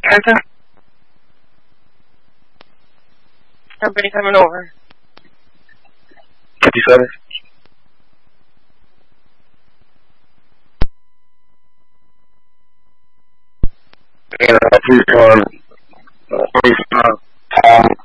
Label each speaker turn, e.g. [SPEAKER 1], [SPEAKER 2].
[SPEAKER 1] Arthur? Somebody coming over.
[SPEAKER 2] 57. And please go on 25.